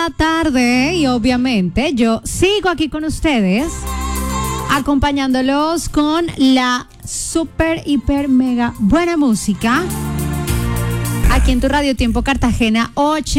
la tarde y obviamente yo sigo aquí con ustedes acompañándolos con la super, hiper, mega buena música aquí en tu Radio Tiempo Cartagena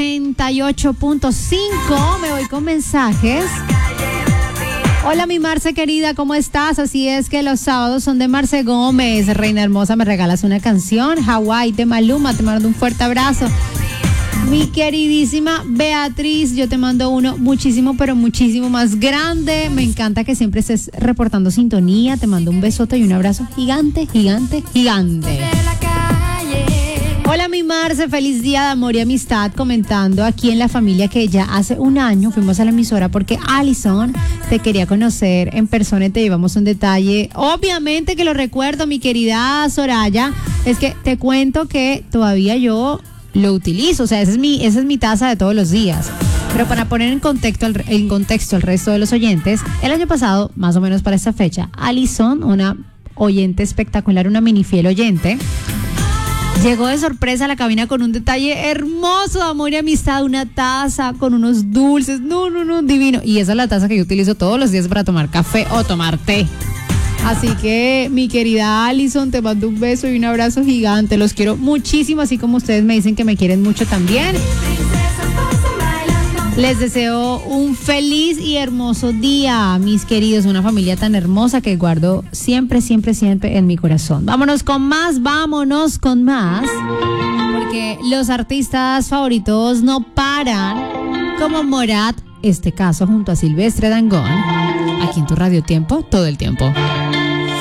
88.5. Me voy con mensajes. Hola mi Marce querida, ¿cómo estás? Así es que los sábados son de Marce Gómez. Reina hermosa, me regalas una canción. Hawái de Maluma, te mando un fuerte abrazo. Mi queridísima Beatriz, yo te mando uno muchísimo, pero muchísimo más grande. Me encanta que siempre estés reportando sintonía. Te mando un besote y un abrazo gigante, gigante, gigante. Hola mi Marce, feliz día de amor y amistad, comentando aquí en la familia que ya hace un año fuimos a la emisora porque Alison te quería conocer en persona y te llevamos un detalle. Obviamente que lo recuerdo, mi querida Soraya, es que te cuento que todavía yo lo utilizo, o sea, esa es mi taza de todos los días. Pero para poner en contexto al resto de los oyentes, el año pasado, más o menos para esta fecha, Alison, una oyente espectacular, una mini fiel oyente, llegó de sorpresa a la cabina con un detalle hermoso de amor y amistad, una taza con unos dulces, no, divino. Y esa es la taza que yo utilizo todos los días para tomar café o tomar té. Así que, mi querida Alison, te mando un beso y un abrazo gigante. Los quiero muchísimo, así como ustedes me dicen que me quieren mucho también. Les deseo un feliz y hermoso día, mis queridos. Una familia tan hermosa que guardo siempre, siempre, siempre en mi corazón. Vámonos con más. Porque los artistas favoritos no paran, como Morat, este caso junto a Silvestre Dangond, aquí en tu Radio Tiempo, todo el tiempo.